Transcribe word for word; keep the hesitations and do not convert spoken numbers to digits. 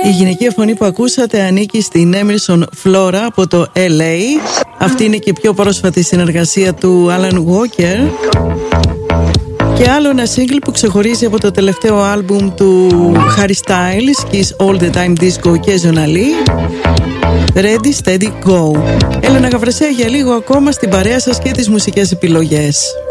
Η γυναικεία φωνή που ακούσατε ανήκει στην Emerson Flora από το ελ έι. Αυτή είναι και η πιο πρόσφατη συνεργασία του Alan Walker. Και άλλο ένα single που ξεχωρίζει από το τελευταίο άλμπουμ του Harry Styles, Kiss All The Time Disco και Zonali, Ready Steady Go. Έλενα Γαβρεσέα για λίγο ακόμα στην παρέα σας και τις μουσικές επιλογές.